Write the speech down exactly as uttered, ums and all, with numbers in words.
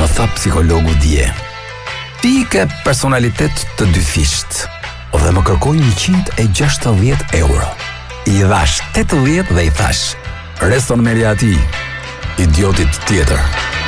Më tha psikologu dje. Ti ke personalitet të dyfisht. Dhe më kërkoj njëqind e gjashtëdhjetë euro. I dhash tetëdhjetë dhe i thash: Reston merja ati, idiotit tjetër.